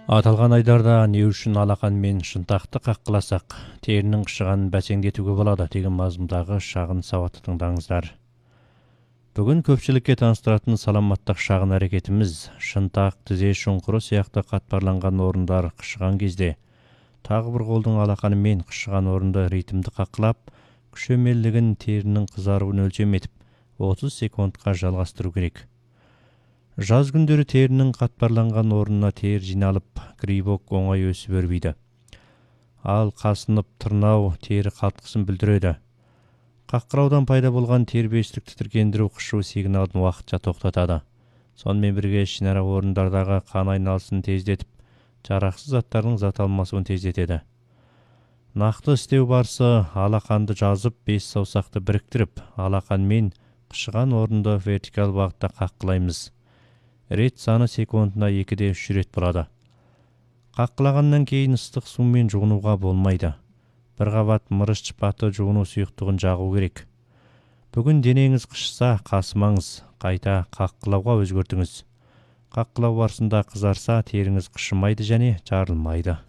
Аталған айдарда не үшін алақан мен шынтақты қаққыласақ, терінің қышығанын бәсеңдетуге болады деген мазмұндағы шағын сауатты тыңдаңыздар. Бүгін көпшілікке таныстыратын саламаттық шағын әрекетіміз шынтақ, тізе шұңқыры сияқты қатпарланған орындар қышыған кезде тағы бір қолдың алақанымен қышыған орынды ритмді қаққылап, күшемелдігін терінің қызаруын өлшем етіп 30 секундқа жалғастыру керек. Жаз күндері терінің қатпарланған орнына тер жиналып, грибок оңай өсіп өрбиді. Ал қасынып тырнау тері қалтқысын білдіреді. Қаққыраудан пайда болған тербестікті тітіркендіру қышу сигналын уақытша тоқтатады. Сонымен бірге ішінара орындардағы қан айналысын тездетіп, жарақсыз заттардың зат алмасуын тездетеді. Нақты істеу барысы алақанды жазып, 5 саусақты біріктіріп, алақанмен қышыған орынды вертикал бағытта қаққылаймыз. Рет саны секундына 2-де 3 рет болады. Қаққылағаннан кейін ыстық сумен жуынуға болмайды. Бір қабат мырыш шпаты жуыну сұйықтығын жағу керек. Бүгін денеңіз қышса, қасымаңыз, қайта қаққылауға өзгертіңіз. Қаққылау барысында қызарса, теріңіз қышымайды және жарылмайды.